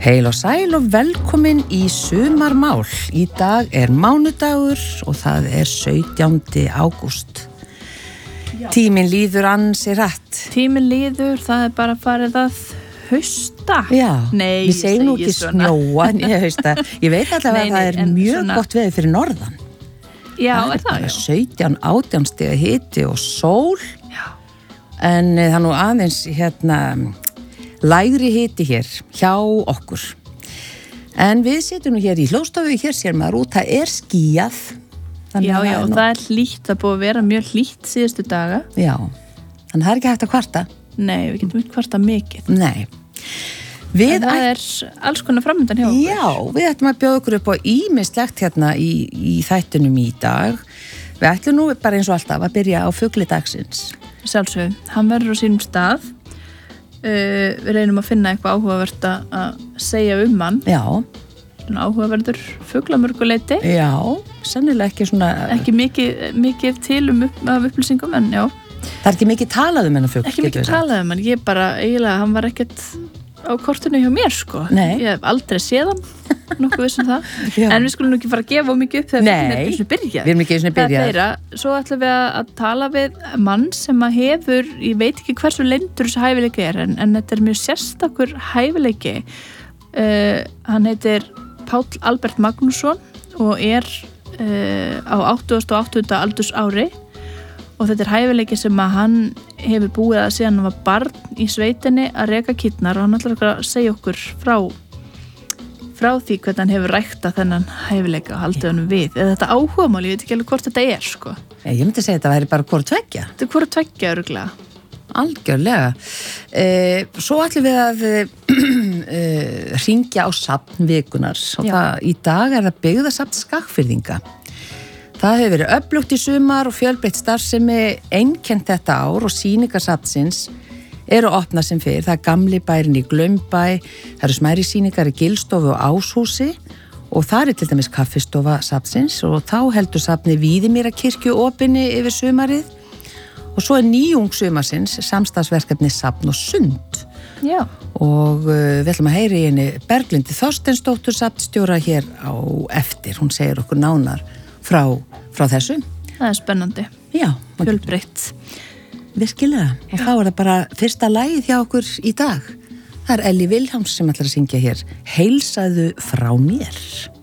Heil og sæl og velkomin í sumarmál. Í dag mánudagur og það 17. ágúst. Tíminn líður ansi rætt. Tíminn líður, það bara farið að hausta. Já, Nei, við segjum nú ekki snjóa, hausta. Ég veit allavega að það mjög svona gott veður fyrir norðan. Já, það? 17-18 stiga hiti og sól. Já. En það nú aðeins lægri hiti hér hjá okkur. En við sitjum nú hér í Hljóðstofu, hér sér maður út, það skýjað. Já, og það hlýtt, það búið að vera mjög hlýtt síðustu daga. Já, þannig það ekki hægt að kvarta. Nei, við getum ekki kvarta mikið. Nei. En það alls konar framöndan hjá okkur. Já, við ætlum að bjóða okkur upp á ýmislegt hérna í þættinum í dag. Við ætlum nú bara eins og alltaf að byrja á fugli dagsins. Sjálfsög, hann verður á sínum stað. Við reynum að finna eitthvað áhugavert að segja hann. Já. Svona áhugaverður fuglamörguleiti. Já, sennilega ekki svona ekki mikið til af upplýsingum, en já. Það ekki mikið talað hennar fugl. Ekki mikið talað hann, ég bara eiginlega, hann var ekkert á kortinu hjá mér, sko. Nei. Ég hef aldrei séð hann, nokkuð vissum það. Já. En við skulum nú ekki fara að gefa mikið upp þegar við erum byrjað. Við erum ekki einu byrjað. Svo ætlum við að tala við mann sem að hefur, ég veit ekki hversu leyndur þessu hæfileiki en þetta mjög sérstakur hæfileiki. Hann heitir Páll Albert Magnússon og á 88. aldurs ári. Og þetta hæfileiki sem að hann hefur búið að síðan hann var barn í sveitinni að reka kýrnar og hann ætlar að segja okkur frá því hvernig hann hefur ræktað þennan hæfileika og haldið hann við. Eða þetta áhugamál, ég veit ekki alveg hvort þetta sko. Ég myndi segja þetta væri bara hvort tveggja. Þetta hvort tveggja örugglega. Algjörlega. Svo ætlum við að hringja á safn vikunar og í dag það byggðasafn Skagfirðinga. Það hefur verið öflugt í sumar og fjölbreytt starfsemi einkennt þetta ár og sýningarsafnsins eru opnað sem fyrr. Það gamli bærin í Glaumbæ, það eru smæri sýningar í Gilstofu og Áshúsi og það til dæmis kaffistofa safnsins og þá heldur safni Víðimýrakirkju opinni yfir sumarið og svo nýjung sumarsins samstarfsverkefni Safn og Sund. Já. Og við ætlum að heyra í henni Berglindi Þorsteinsdóttur safnstjóra hér á eftir. Hún segir okkur nánar frá þessu. Það spennandi. Já. Fjölbreytt. Virkilega. Og þá það bara fyrsta lagið hjá okkur í dag. Það Elli Vilhjálms sem ætlar að syngja hér. Heilsaðu frá mér.